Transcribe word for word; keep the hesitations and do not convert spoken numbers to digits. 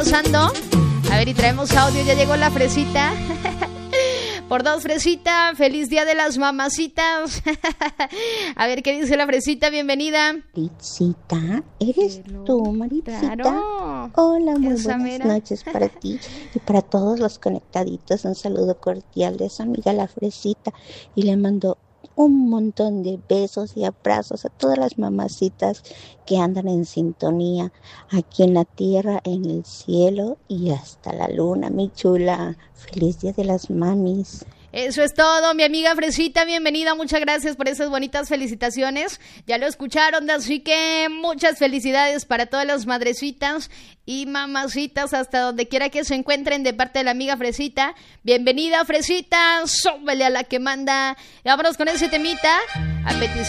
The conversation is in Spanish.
Pasando. A ver, y traemos audio, ya llegó la fresita. Por dos, fresita, feliz día de las mamacitas. A ver, ¿qué dice la fresita? Bienvenida. Maritcita, ¿eres Hello. tú, Maritcita? Claro. Hola, muy Esa buenas mera. noches para ti y para todos los conectaditos. Un saludo cordial de su amiga la fresita y le mando un montón de besos y abrazos a todas las mamacitas que andan en sintonía aquí en la tierra, en el cielo y hasta la luna, mi chula. Feliz día de las mamis. Eso es todo, mi amiga Fresita, bienvenida, muchas gracias por esas bonitas felicitaciones, ya lo escucharon, así que muchas felicidades para todas las madrecitas y mamacitas hasta donde quiera que se encuentren de parte de la amiga Fresita. Bienvenida, Fresita, súbele a la que manda. Y vámonos con ese temita a petición